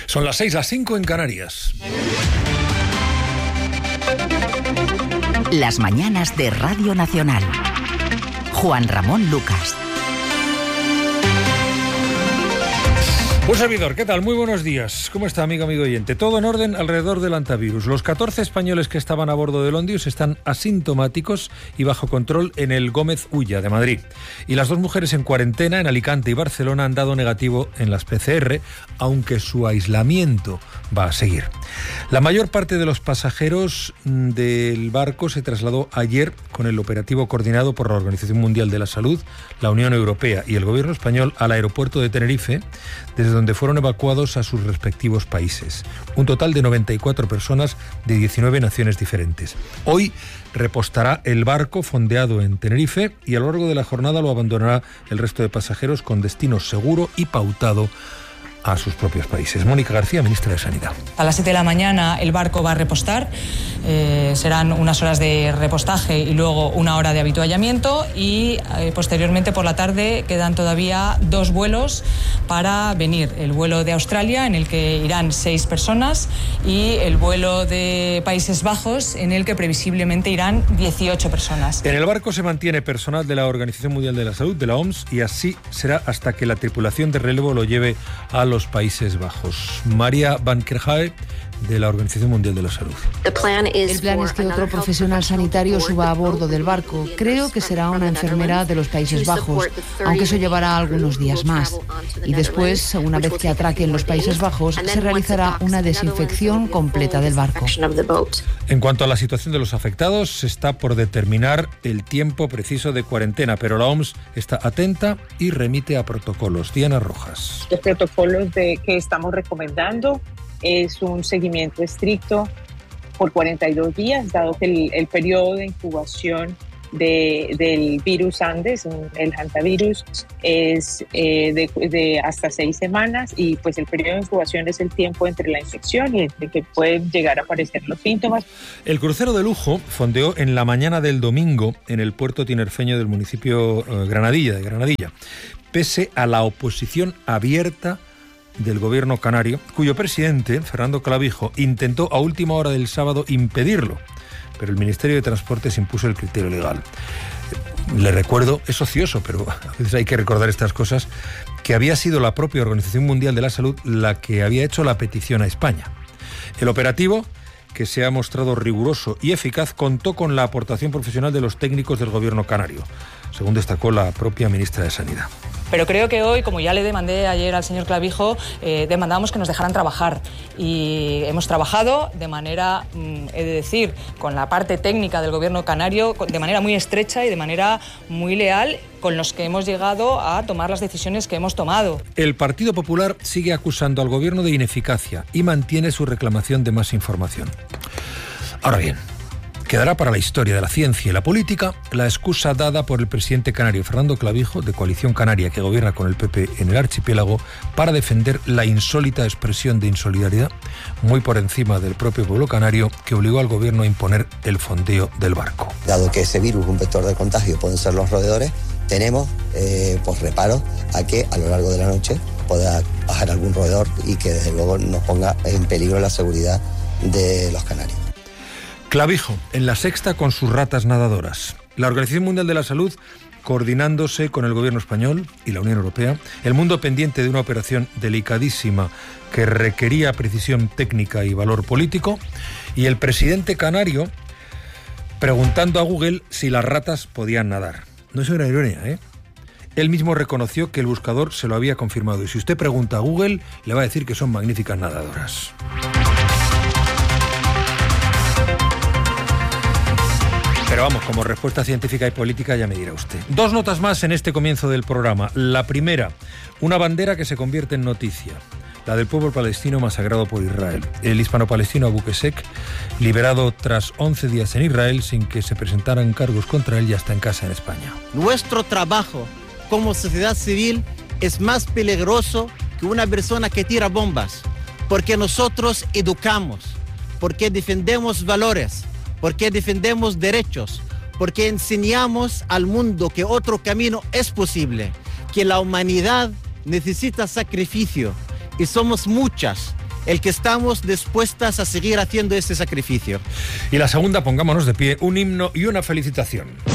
Son las 6, las 5 en Canarias. Las mañanas de Radio Nacional. Juan Ramón Lucas. Un servidor, ¿qué tal? Muy buenos días. ¿Cómo está, amigo oyente? Todo en orden alrededor del antivirus. Los 14 españoles que estaban a bordo del Ondius están asintomáticos y bajo control en el Gómez Ulla de Madrid. Y las 2 mujeres en cuarentena en Alicante y Barcelona han dado negativo en las PCR, aunque su aislamiento va a seguir. La mayor parte de los pasajeros del barco se trasladó ayer con el operativo coordinado por la Organización Mundial de la Salud, la Unión Europea y el Gobierno español al aeropuerto de Tenerife, desde donde fueron evacuados a sus respectivos países. Un total de 94 personas de 19 naciones diferentes. Hoy repostará el barco fondeado en Tenerife y a lo largo de la jornada lo abandonará el resto de pasajeros con destino seguro y pautado a sus propios países. Mónica García, ministra de Sanidad. A las 7 de la mañana el barco va a repostar, serán unas horas de repostaje y luego una hora de avituallamiento y posteriormente por la tarde quedan todavía 2 vuelos para venir. El vuelo de Australia, en el que irán 6 personas, y el vuelo de Países Bajos, en el que previsiblemente irán 18 personas. En el barco se mantiene personal de la Organización Mundial de la Salud, de la OMS, y así será hasta que la tripulación de relevo lo lleve a los Países Bajos. María Van Kerkhove, de la Organización Mundial de la Salud. El plan es que otro profesional sanitario suba a bordo del barco. Creo que será una enfermera de los Países Bajos, aunque eso llevará algunos días más. Y después, una vez que atraque en los Países Bajos, se realizará una desinfección completa del barco. En cuanto a la situación de los afectados, se está por determinar el tiempo preciso de cuarentena, pero la OMS está atenta y remite a protocolos. Diana Rojas. Los protocolos que estamos recomendando es un seguimiento estricto por 42 días, dado que el periodo de incubación del virus Andes, el hantavirus, es de hasta 6 semanas, y pues el periodo de incubación es el tiempo entre la infección y entre que pueden llegar a aparecer los síntomas. El crucero de lujo fondeó en la mañana del domingo en el puerto tinerfeño del municipio de Granadilla, pese a la oposición abierta del gobierno canario, cuyo presidente, Fernando Clavijo, intentó a última hora del sábado impedirlo, pero el Ministerio de Transportes impuso el criterio legal. Le recuerdo, es ocioso, pero a veces hay que recordar estas cosas, que había sido la propia Organización Mundial de la Salud la que había hecho la petición a España. El operativo, que se ha mostrado riguroso y eficaz, contó con la aportación profesional de los técnicos del gobierno canario, según destacó la propia ministra de Sanidad. Pero creo que hoy, como ya le demandé ayer al señor Clavijo, demandamos que nos dejaran trabajar. Y hemos trabajado de manera, he de decir, con la parte técnica del gobierno canario, de manera muy estrecha y de manera muy leal, con los que hemos llegado a tomar las decisiones que hemos tomado. El Partido Popular sigue acusando al gobierno de ineficacia y mantiene su reclamación de más información. Ahora bien, quedará para la historia de la ciencia y la política la excusa dada por el presidente canario Fernando Clavijo, de Coalición Canaria, que gobierna con el PP en el archipiélago, para defender la insólita expresión de insolidaridad, muy por encima del propio pueblo canario, que obligó al gobierno a imponer el fondeo del barco. Dado que ese virus, un vector de contagio, pueden ser los roedores, tenemos reparos a que a lo largo de la noche pueda bajar algún roedor y que desde luego nos ponga en peligro la seguridad de los canarios. Clavijo, en La Sexta, con sus ratas nadadoras. La Organización Mundial de la Salud, coordinándose con el gobierno español y la Unión Europea, el mundo pendiente de una operación delicadísima que requería precisión técnica y valor político, y el presidente canario preguntando a Google si las ratas podían nadar. No es una ironía, ¿eh? Él mismo reconoció que el buscador se lo había confirmado, y si usted pregunta a Google, le va a decir que son magníficas nadadoras. Pero vamos, como respuesta científica y política ya me dirá usted. 2 notas más en este comienzo del programa. La primera, una bandera que se convierte en noticia. La del pueblo palestino masacrado por Israel. El hispano-palestino Abu Qusayq, liberado tras 11 días en Israel sin que se presentaran cargos contra él, ya está en casa en España. Nuestro trabajo como sociedad civil es más peligroso que una persona que tira bombas, porque nosotros educamos, porque defendemos valores, porque defendemos derechos, porque enseñamos al mundo que otro camino es posible, que la humanidad necesita sacrificio, y somos muchas el que estamos dispuestas a seguir haciendo este sacrificio. Y la segunda, pongámonos de pie, un himno y una felicitación.